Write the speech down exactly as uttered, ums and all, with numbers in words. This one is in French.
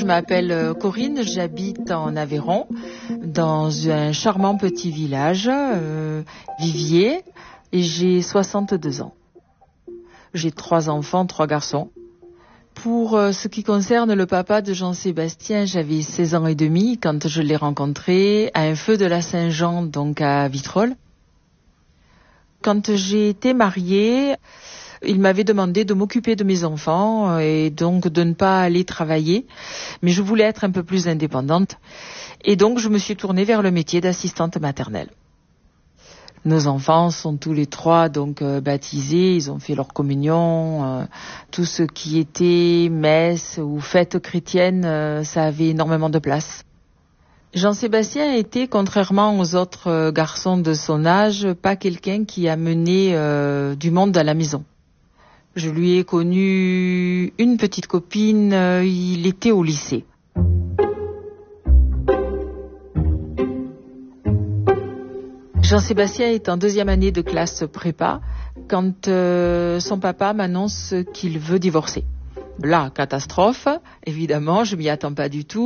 m'appelle euh, Corinne, j'habite en Aveyron, dans un charmant petit village, euh, Viviers, et j'ai soixante-deux ans. J'ai trois enfants, trois garçons. Pour euh, ce qui concerne le papa de Jean-Sébastien, j'avais seize ans et demi quand je l'ai rencontré à un feu de la Saint-Jean, donc à Vitrolles. Quand j'ai été mariée, il m'avait demandé de m'occuper de mes enfants et donc de ne pas aller travailler. Mais je voulais être un peu plus indépendante. Et donc, je me suis tournée vers le métier d'assistante maternelle. Nos enfants sont tous les trois donc euh, baptisés, ils ont fait leur communion. Euh, tout ce qui était messe ou fête chrétienne, euh, ça avait énormément de place. Jean-Sébastien était, contrairement aux autres euh, garçons de son âge, pas quelqu'un qui a mené euh, du monde à la maison. Je lui ai connu une petite copine, euh, il était au lycée. Jean-Sébastien est en deuxième année de classe prépa quand euh, son papa m'annonce qu'il veut divorcer. Là, catastrophe, évidemment, je m'y attends pas du tout.